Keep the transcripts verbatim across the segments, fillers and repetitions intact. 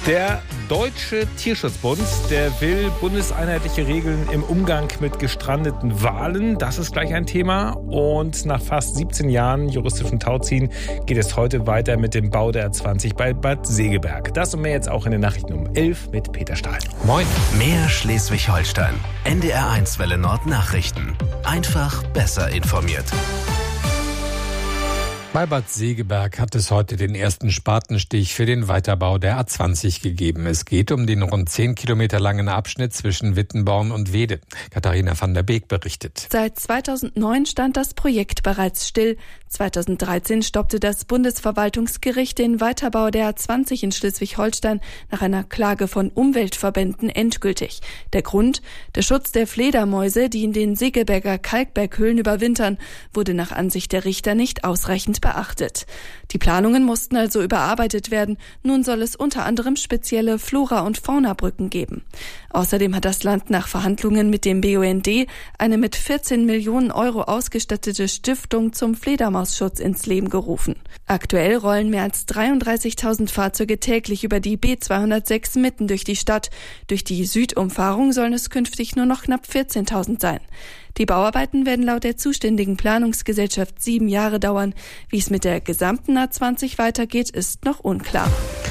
Der Deutsche Tierschutzbund, der will bundeseinheitliche Regeln im Umgang mit gestrandeten Walen. Das ist gleich ein Thema. Und nach fast siebzehn Jahren juristischen Tauziehen geht es heute weiter mit dem Bau der A zwanzig bei Bad Segeberg. Das und mehr jetzt auch in den Nachrichten um elf mit Peter Stahl. Moin. Mehr Schleswig-Holstein. N D R eins Welle Nord Nachrichten. Einfach besser informiert. Bei Bad Segeberg hat es heute den ersten Spatenstich für den Weiterbau der A zwanzig gegeben. Es geht um den rund zehn Kilometer langen Abschnitt zwischen Wittenborn und Wede. Katharina van der Beek berichtet. Seit zweitausendneun stand das Projekt bereits still. zweitausenddreizehn stoppte das Bundesverwaltungsgericht den Weiterbau der A zwanzig in Schleswig-Holstein nach einer Klage von Umweltverbänden endgültig. Der Grund? Der Schutz der Fledermäuse, die in den Segeberger Kalkberghöhlen überwintern, wurde nach Ansicht der Richter nicht ausreichend beachtet. Die Planungen mussten also überarbeitet werden. Nun soll es unter anderem spezielle Flora- und Faunabrücken geben. Außerdem hat das Land nach Verhandlungen mit dem B U N D eine mit vierzehn Millionen Euro ausgestattete Stiftung zum Fledermausschutz ins Leben gerufen. Aktuell rollen mehr als dreiunddreißigtausend Fahrzeuge täglich über die B zweihundertsechs mitten durch die Stadt. Durch die Südumfahrung sollen es künftig nur noch knapp vierzehntausend sein. Die Bauarbeiten werden laut der zuständigen Planungsgesellschaft sieben Jahre dauern. Wie es mit der gesamten A zwanzig weitergeht, ist noch unklar.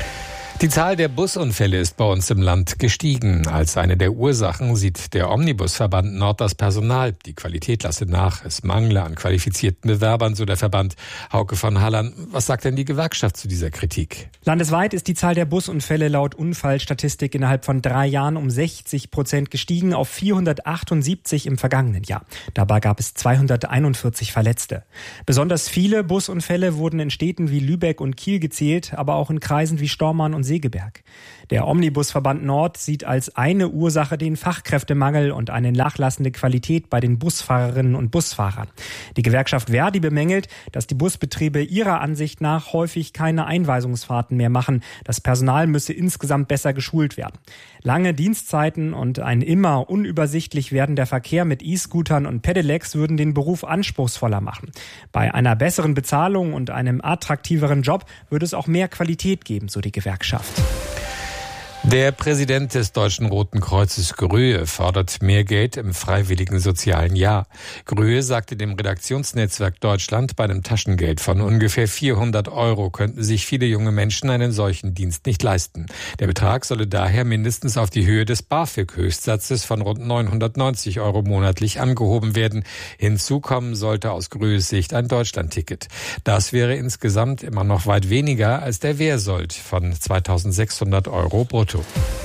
Die Zahl der Busunfälle ist bei uns im Land gestiegen. Als eine der Ursachen sieht der Omnibusverband Nord das Personal. Die Qualität lasse nach. Es mangle an qualifizierten Bewerbern, so der Verband. Hauke von Hallern, was sagt denn die Gewerkschaft zu dieser Kritik? Landesweit ist die Zahl der Busunfälle laut Unfallstatistik innerhalb von drei Jahren um sechzig Prozent gestiegen auf vierhundertachtundsiebzig im vergangenen Jahr. Dabei gab es zweihunderteinundvierzig Verletzte. Besonders viele Busunfälle wurden in Städten wie Lübeck und Kiel gezählt, aber auch in Kreisen wie Stormarn und Segeberg. Der Omnibusverband Nord sieht als eine Ursache den Fachkräftemangel und eine nachlassende Qualität bei den Busfahrerinnen und Busfahrern. Die Gewerkschaft Verdi bemängelt, dass die Busbetriebe ihrer Ansicht nach häufig keine Einweisungsfahrten mehr machen. Das Personal müsse insgesamt besser geschult werden. Lange Dienstzeiten und ein immer unübersichtlich werdender Verkehr mit E-Scootern und Pedelecs würden den Beruf anspruchsvoller machen. Bei einer besseren Bezahlung und einem attraktiveren Job würde es auch mehr Qualität geben, so die Gewerkschaft. Der Präsident des Deutschen Roten Kreuzes Gröhe fordert mehr Geld im freiwilligen sozialen Jahr. Gröhe sagte dem Redaktionsnetzwerk Deutschland, bei einem Taschengeld von ungefähr vierhundert Euro könnten sich viele junge Menschen einen solchen Dienst nicht leisten. Der Betrag solle daher mindestens auf die Höhe des BAföG-Höchstsatzes von rund neunhundertneunzig Euro monatlich angehoben werden. Hinzu kommen sollte aus Gröhes Sicht ein Deutschlandticket. Das wäre insgesamt immer noch weit weniger als der Wehrsold von zweitausendsechshundert Euro brutto.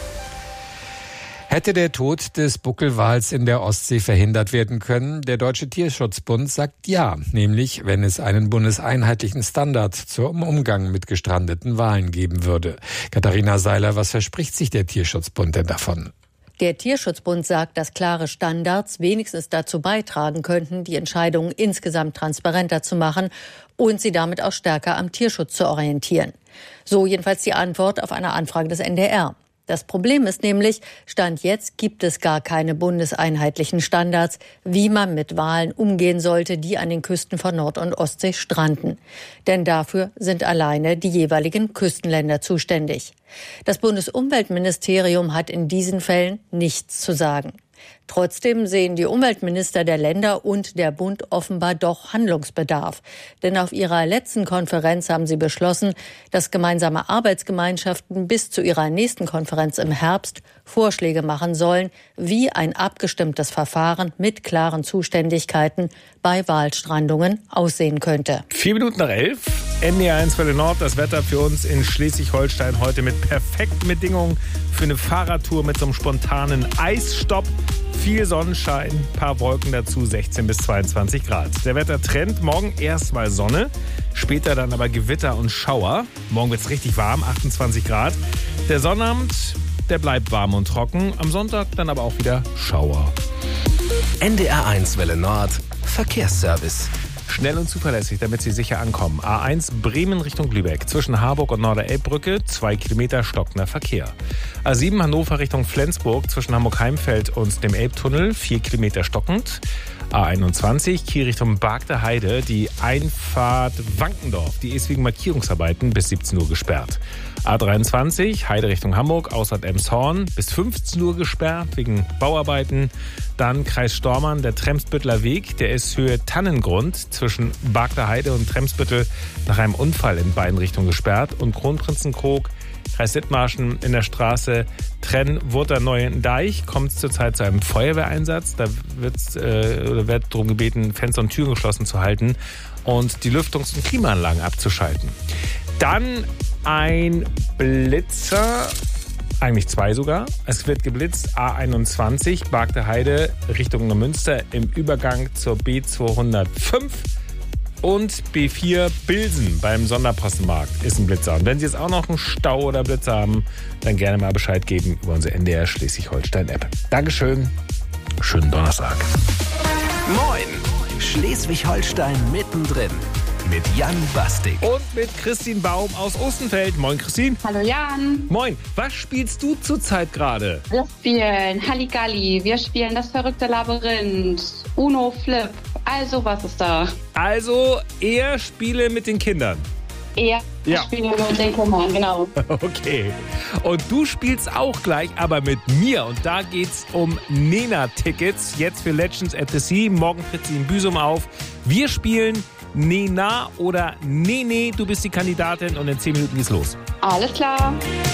Hätte der Tod des Buckelwals in der Ostsee verhindert werden können? Der Deutsche Tierschutzbund sagt ja, nämlich wenn es einen bundeseinheitlichen Standard zum Umgang mit gestrandeten Walen geben würde. Katharina Seiler, was verspricht sich der Tierschutzbund denn davon? Der Tierschutzbund sagt, dass klare Standards wenigstens dazu beitragen könnten, die Entscheidungen insgesamt transparenter zu machen und sie damit auch stärker am Tierschutz zu orientieren. So jedenfalls die Antwort auf eine Anfrage des N D R. Das Problem ist nämlich, Stand jetzt gibt es gar keine bundeseinheitlichen Standards, wie man mit Walen umgehen sollte, die an den Küsten von Nord- und Ostsee stranden. Denn dafür sind alleine die jeweiligen Küstenländer zuständig. Das Bundesumweltministerium hat in diesen Fällen nichts zu sagen. Trotzdem sehen die Umweltminister der Länder und der Bund offenbar doch Handlungsbedarf. Denn auf ihrer letzten Konferenz haben sie beschlossen, dass gemeinsame Arbeitsgemeinschaften bis zu ihrer nächsten Konferenz im Herbst Vorschläge machen sollen, wie ein abgestimmtes Verfahren mit klaren Zuständigkeiten bei Walstrandungen aussehen könnte. Vier Minuten nach elf. N D R eins Welle Nord, das Wetter für uns in Schleswig-Holstein heute mit perfekten Bedingungen für eine Fahrradtour mit so einem spontanen Eisstopp. Viel Sonnenschein, paar Wolken dazu, sechzehn bis zweiundzwanzig Grad. Der Wettertrend, morgen erstmal Sonne, später dann aber Gewitter und Schauer. Morgen wird's richtig warm, achtundzwanzig Grad. Der Sonnabend, der bleibt warm und trocken. Am Sonntag dann aber auch wieder Schauer. N D R eins Welle Nord, Verkehrsservice. Schnell und zuverlässig, damit Sie sicher ankommen. A eins Bremen Richtung Lübeck. Zwischen Harburg und Norderelbbrücke zwei Kilometer stockender Verkehr. A sieben Hannover Richtung Flensburg. Zwischen Hamburg-Heimfeld und dem Elbtunnel vier Kilometer stockend. A einundzwanzig, Kiel Richtung Bargter Heide, die Einfahrt Wankendorf. Die ist wegen Markierungsarbeiten bis siebzehn Uhr gesperrt. A dreiundzwanzig, Heide Richtung Hamburg, Ausfahrt Elmshorn, bis fünfzehn Uhr gesperrt wegen Bauarbeiten. Dann Kreis Stormarn, der Tremsbütteler Weg, der ist Höhe Tannengrund zwischen Bargter Heide und Tremsbüttel nach einem Unfall in beiden Richtungen gesperrt. Und Kronprinzenkrog, Kreis Dithmarschen in der Straße Trenn-Wurter-Neuendeich kommt es zurzeit zu einem Feuerwehreinsatz. Da wird's, äh, oder wird darum gebeten, Fenster und Türen geschlossen zu halten und die Lüftungs- und Klimaanlagen abzuschalten. Dann ein Blitzer, eigentlich zwei sogar. Es wird geblitzt, A einundzwanzig, Bargter Heide Richtung Neumünster im Übergang zur B zweihundertfünf. Und B vier Bilsen beim Sonderpostenmarkt ist ein Blitzer. Und wenn Sie jetzt auch noch einen Stau oder Blitzer haben, dann gerne mal Bescheid geben über unsere N D R Schleswig-Holstein-App. Dankeschön. Schönen Donnerstag. Moin! Schleswig-Holstein mittendrin. Mit Jan Bastik. Und mit Christine Baum aus Ostenfeld. Moin, Christine. Hallo Jan. Moin. Was spielst du zurzeit gerade? Wir spielen Halligalli, wir spielen das verrückte Labyrinth, Uno Flip, also was ist da? Also eher Spiele mit den Kindern. Eher Ja. Spiele mit den Kindern, genau. Okay. Und du spielst auch gleich, aber mit mir. Und da geht's um Nena-Tickets. Jetzt für Legends at the Sea. Morgen tritt sie in Büsum auf. Wir spielen Nena oder Nene. Du bist die Kandidatin und in zehn Minuten geht's los. Alles klar.